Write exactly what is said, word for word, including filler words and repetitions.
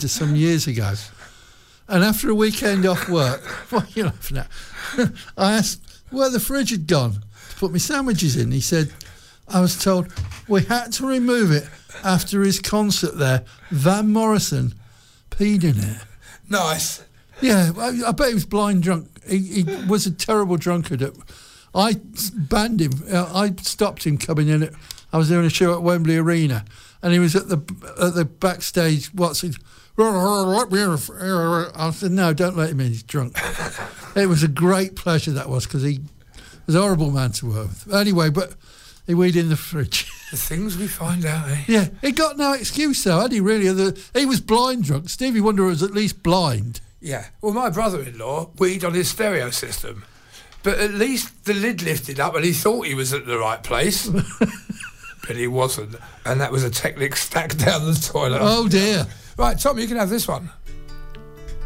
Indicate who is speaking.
Speaker 1: centre some years ago. And after a weekend off work, what are you laughing at? I asked where the fridge had gone to put my sandwiches in. He said, I was told we had to remove it after his concert there. Van Morrison peed in it.
Speaker 2: Nice.
Speaker 1: Yeah, I, I bet he was blind drunk. He, he was a terrible drunkard. I banned him. I stopped him coming in. At, I was doing a show at Wembley Arena, and he was at the at the backstage. What's it? I said, no, don't let him in. He's drunk. It was a great pleasure, that was, because he was a horrible man to work with. Anyway, but he weed in the fridge.
Speaker 2: The things we find out, eh?
Speaker 1: Yeah, he got no excuse, though, had he, really? The, he was blind drunk. Stevie Wonder was at least blind.
Speaker 2: Yeah. Well, my brother-in-law weed on his stereo system, but at least the lid lifted up and he thought he was at the right place. But he wasn't. And that was a Technic stack down the toilet.
Speaker 1: Oh, dear.
Speaker 2: Right, Tom, you can have this one.